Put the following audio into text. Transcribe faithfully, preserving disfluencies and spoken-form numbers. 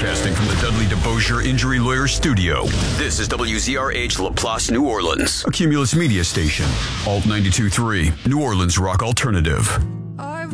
Broadcasting from the Dudley DeBosier Injury Lawyer Studio. This is W Z R H LaPlace, New Orleans. A Cumulus Media Station. Alt ninety-two point three, New Orleans Rock Alternative.